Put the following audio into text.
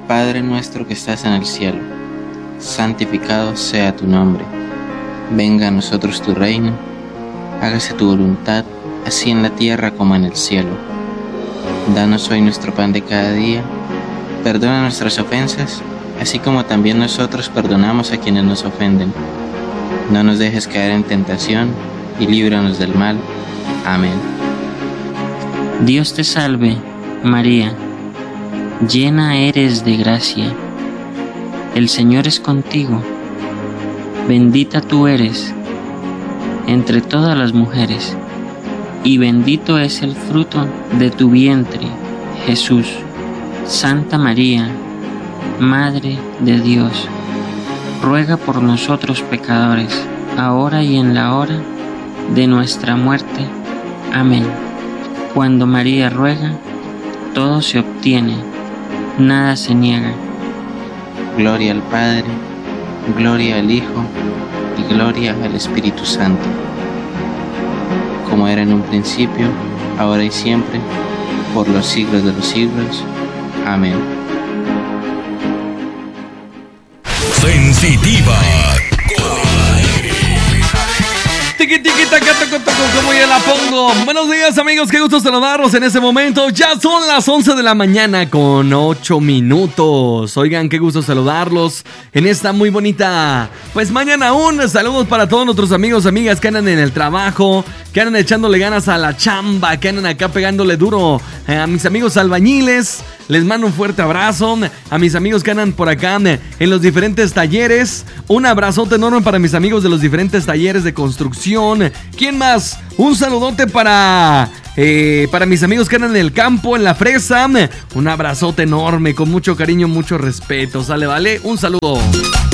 Padre nuestro que estás en el cielo, santificado sea tu nombre. Venga a nosotros tu reino, hágase tu voluntad, así en la tierra como en el cielo. Danos hoy nuestro pan de cada día, perdona nuestras ofensas, así como también nosotros perdonamos a quienes nos ofenden. No nos dejes caer en tentación y líbranos del mal. Amén. Dios te salve, María, llena eres de gracia. El Señor es contigo. Bendita tú eres entre todas las mujeres, y bendito es el fruto de tu vientre, Jesús. Santa María, Madre de Dios, ruega por nosotros pecadores, ahora y en la hora de nuestra muerte. Amén. Cuando María ruega, todo se obtiene, nada se niega. Gloria al Padre, gloria al Hijo y gloria al Espíritu Santo, como era en un principio, ahora y siempre, por los siglos de los siglos. Amén. Sensitiva. Tiki tiki taca taco taco, como ya la pongo. Buenos días, amigos, qué gusto saludarlos en este momento. Ya son las 11 de la mañana con 8 minutos. Oigan, qué gusto saludarlos en esta muy bonita, pues mañana aún. Saludos para todos nuestros amigos, amigas que andan en el trabajo, que andan echándole ganas a la chamba, que andan acá pegándole duro a mis amigos albañiles. Les mando un fuerte abrazo a mis amigos que andan por acá en los diferentes talleres. Un abrazote enorme para mis amigos de los diferentes talleres de construcción. ¿Quién más? Un saludote para mis amigos que andan en el campo, en la fresa. Un abrazote enorme, con mucho cariño, mucho respeto. ¿Sale, vale? Un saludo.